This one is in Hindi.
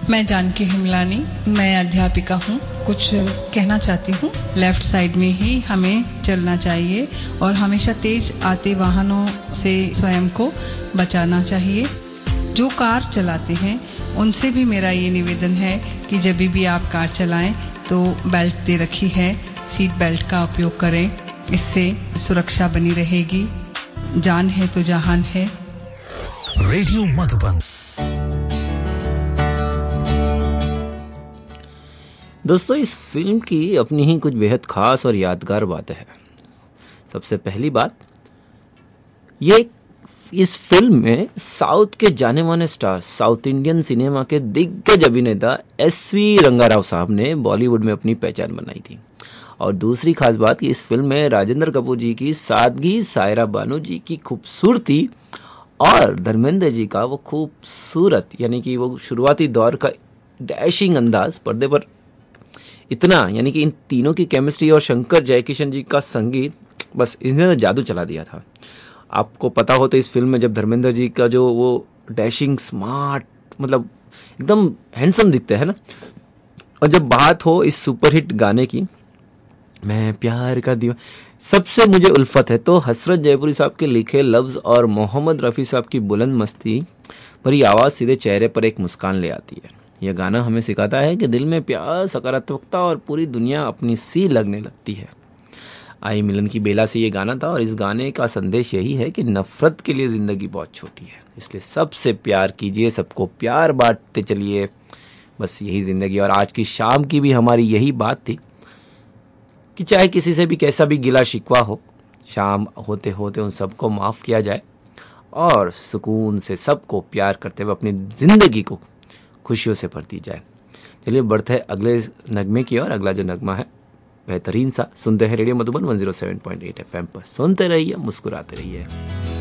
मैं जानकी हिमलानी, मैं अध्यापिका हूँ। कुछ कहना चाहती हूँ। लेफ्ट साइड में ही हमें चलना चाहिए और हमेशा तेज आते वाहनों से स्वयं को बचाना चाहिए। जो कार चलाते हैं उनसे भी मेरा ये निवेदन है कि जब भी आप कार चलाएं तो बेल्ट दे रखी है, सीट बेल्ट का उपयोग करें। इससे सुरक्षा बनी रहेगी। जान है तो जहान है। रेडियो मधुबन। दोस्तों, इस फिल्म की अपनी ही कुछ बेहद खास और यादगार बातें हैं। सबसे पहली बात, ये इस फिल्म में साउथ के जाने माने स्टार, साउथ इंडियन सिनेमा के दिग्गज अभिनेता एसवी रंगाराव साहब ने बॉलीवुड में अपनी पहचान बनाई थी। और दूसरी खास बात कि इस फिल्म में राजेंद्र कपूर जी की सादगी, सायरा बानू जी की खूबसूरती और धर्मेंद्र जी का वो खूबसूरत यानी कि वो शुरुआती दौर का डैशिंग अंदाज पर्दे पर इतना, यानी कि इन तीनों की केमिस्ट्री और शंकर जयकिशन जी का संगीत, बस इन्होंने जादू चला दिया था। आपको पता हो तो इस फिल्म में जब धर्मेंद्र जी का जो वो डैशिंग स्मार्ट, मतलब एकदम हैंडसम दिखते हैं ना, और जब बात हो इस सुपरहिट गाने की, मैं प्यार का दीवाना, सबसे मुझे उल्फत है तो हसरत जयपुरी साहब के लिखे लफ्ज और मोहम्मद रफ़ी साहब की बुलंद मस्ती भरी आवाज़ सीधे चेहरे पर एक मुस्कान ले आती है। यह गाना हमें सिखाता है कि दिल में प्यार, सकारात्मकता और पूरी दुनिया अपनी सी लगने लगती है। आई मिलन की बेला से ये गाना था और इस गाने का संदेश यही है कि नफरत के लिए ज़िंदगी बहुत छोटी है, इसलिए सबसे प्यार कीजिए, सबको प्यार बांटते चलिए, बस यही ज़िंदगी। और आज की शाम की भी हमारी यही बात थी कि चाहे किसी से भी कैसा भी गिला शिकवा हो, शाम होते होते उन सबको माफ़ किया जाए और सुकून से सबको प्यार करते हुए अपनी ज़िंदगी को खुशियों से भर दी जाए। चलिए बढ़ते हैं अगले नगमे की और अगला जो नगमा है बेहतरीन सा सुनते हैं रेडियो मधुबन 107.8 FM पर। सुनते रहिए, मुस्कुराते रहिए।